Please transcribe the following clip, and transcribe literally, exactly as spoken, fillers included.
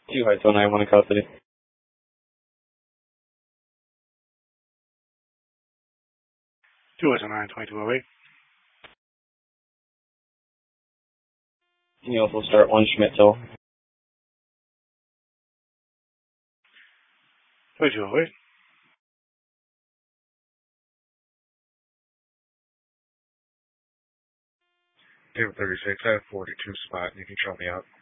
two High two nine one in custody. two High two nine, twenty-two oh eight. Can you also start one Schmidt Hill? twenty-two oh eight. Table thirty-six, I have forty-two spot, and you can show me out.